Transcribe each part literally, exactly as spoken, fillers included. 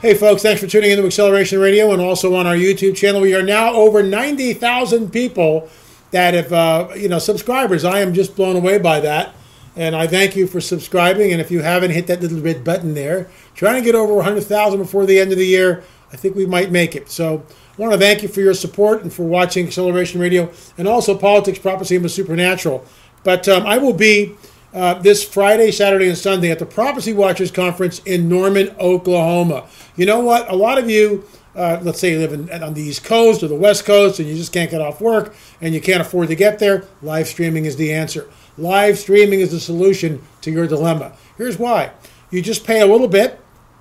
Hey folks, thanks for tuning into Acceleration Radio and also on our YouTube channel. We are now over ninety thousand people that have, uh, you know, subscribers. I am just blown away by that. And I thank you for subscribing. And if you haven't, hit that little red button there. Trying to get over one hundred thousand before the end of the year. I think we might make it. So I want to thank you for your support and for watching Acceleration Radio and also Politics, Prophecy, and the Supernatural. But um, I will be uh, this Friday, Saturday, and Sunday at the Prophecy Watchers Conference in Norman, Oklahoma. You know what? A lot of you, uh, let's say you live in, on the East Coast or the West Coast and you just can't get off work and you can't afford to get there, live streaming is the answer. Live streaming is the solution to your dilemma. Here's why. You just pay a little bit,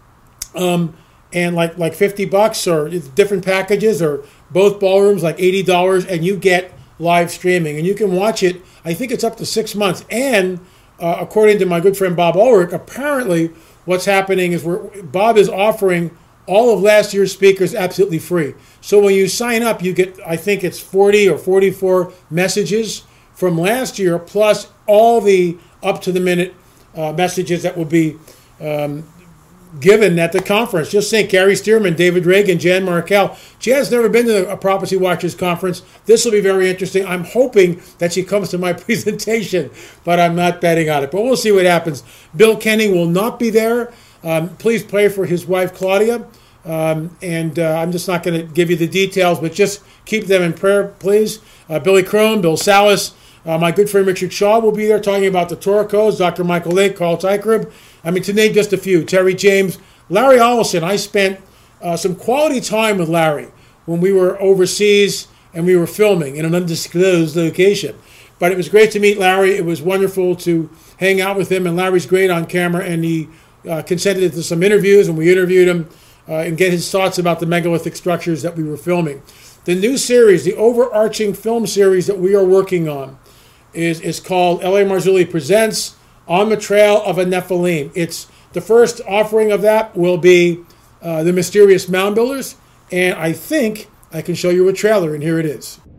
um, and like like fifty bucks or different packages or both ballrooms like eighty dollars, and you get live streaming. And you can watch it, I think it's up to six months. And uh, according to my good friend Bob Ulrich, apparently what's happening is we're, Bob is offering all of last year's speakers absolutely free. So when you sign up, you get, I think it's forty or forty-four messages from last year, plus all the up-to-the-minute uh, messages that will be um, given at the conference. Just think, Gary Stearman, David Reagan, Jan Markell. Jan's never been to a Prophecy Watchers conference. This will be very interesting. I'm hoping that she comes to my presentation, but I'm not betting on it. But we'll see what happens. Bill Kenny will not be there. Um, please pray for his wife, Claudia. Um, and uh, I'm just not going to give you the details, but just keep them in prayer, please. Uh, Billy Crone, Bill Salas, uh, my good friend Richard Shaw will be there talking about the Torah codes, Doctor Michael Lake, Carl Teichert. I mean, to name just a few, Terry James, Larry Ollison. I spent uh, some quality time with Larry when we were overseas and we were filming in an undisclosed location. But it was great to meet Larry. It was wonderful to hang out with him, and Larry's great on camera, and he uh, consented to some interviews, and we interviewed him uh, and get his thoughts about the megalithic structures that we were filming. The new series, the overarching film series that we are working on, is, is called L A Marzulli Presents On the Trail of a Nephilim. It's the first offering of that will be uh, The Mysterious Mound Builders, and I think I can show you a trailer, and here it is.